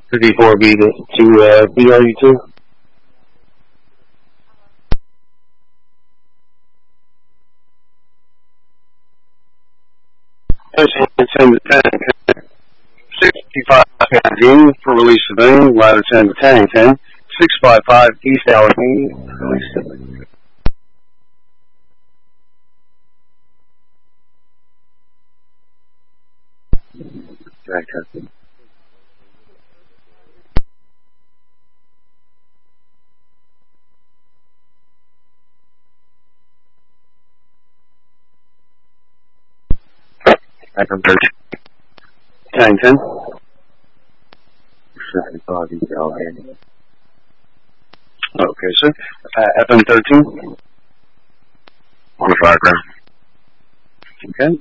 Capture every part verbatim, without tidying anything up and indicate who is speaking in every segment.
Speaker 1: fifty-four B to, to uh, B R U two. ten to ten. sixty-five Pasadena for release of Boone, ladder ten to Tannington. six five five East Allegheny, release of Boone. Drag testing. Back on thirteen. Tannington. seventy-five East Allegheny. Okay, sir. Uh, F M thirteen. On the fire ground. Okay.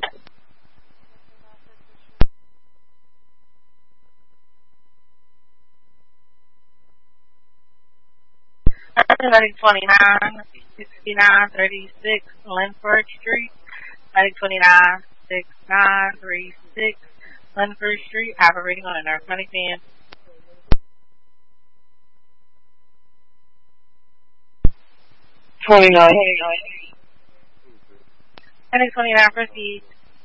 Speaker 2: Heading twenty-nine, sixty-nine, thirty-six, Linford Street. Heading twenty-nine, sixty-nine, thirty-six, Linford Street. Operating on an arithmetic van.
Speaker 3: twenty-nine.
Speaker 2: Heading twenty-nine, proceed.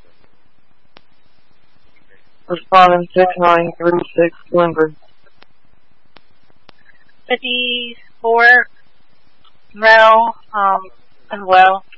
Speaker 3: Responding six nine three six, Linford.
Speaker 2: fifty-four, Mel, um, as well.